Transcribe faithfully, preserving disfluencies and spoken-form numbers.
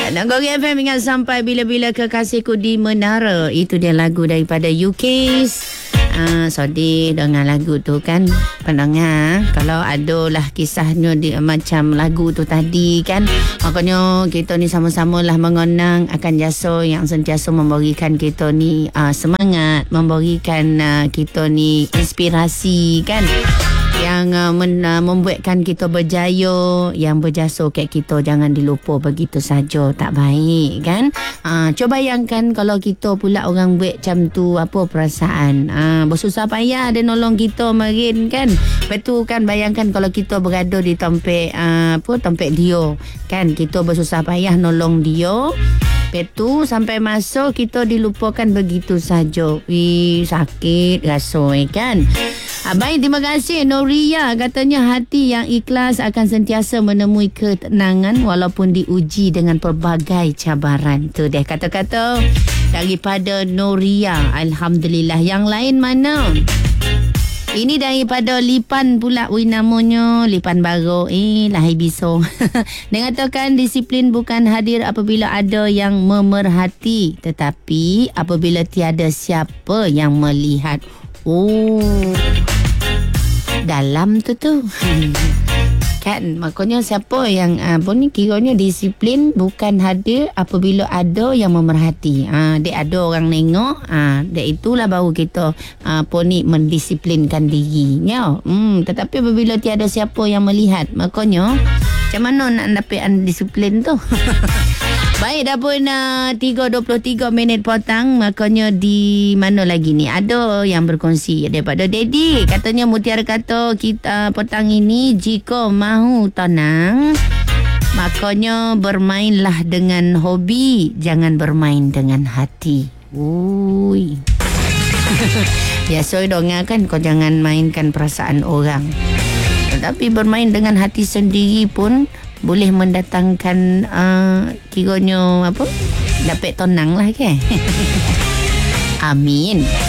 Nak Gori F M ingat sampai bila-bila kekasihku di menara. Itu dia lagu daripada U K. Ah, sedih dengan lagu tu kan pendengar. Kalau adalah kisahnya di, macam lagu tu tadi kan. Makanya kita ni sama-sama lah mengenang akan jasa yang sentiasa memberikan kita ni uh, semangat, memberikan uh, kita ni inspirasi kan, yang uh, men, uh, membuatkan kita berjaya, yang berjasa kat kita jangan dilupa begitu saja, tak baik kan. Uh, cuba bayangkan kalau kita pula orang buat macam tu, apa perasaan. Uh, bersusah payah dia nolong kita marin kan. Betul kan, bayangkan kalau kita berada di tempat uh, apa tempat dia kan, kita bersusah payah nolong dia. Lepas sampai masa kita dilupakan begitu saja. Wih, sakit rasa kan. Baik, terima kasih Noria. Katanya hati yang ikhlas akan sentiasa menemui ketenangan walaupun diuji dengan pelbagai cabaran. Tu dia kata-kata daripada Noria. Alhamdulillah. Yang lain mana? Ini daripada Lipan pula. Ui, namanya Lipan Baru. Eh, lahir bisong. Dia katakan disiplin bukan hadir apabila ada yang memerhati, tetapi apabila tiada siapa yang melihat. Oh, dalam tu tu kan, makanya siapa yang apa ni kiranya disiplin bukan hadir apabila ada yang memerhati. Ah, dek ada orang tengok, ah, dek itulah baru kita apa ni mendisiplinkan dirinya. Hmm, tetapi apabila tiada siapa yang melihat, makanya macam mana nak dapat undisiplin tu? Baik, dah pun uh, tiga dua puluh tiga minit petang. Makanya di mana lagi ni ada yang berkongsi daripada Daddy. Katanya Mutiara kata kita petang ini jika mahu tenang, makanya bermainlah dengan hobi, jangan bermain dengan hati. Ui. Biasa dong kan, kau jangan mainkan perasaan orang. Tetapi bermain dengan hati sendiri pun boleh mendatangkan uh, kiranya apa, dapat tenang lah kan. Amin.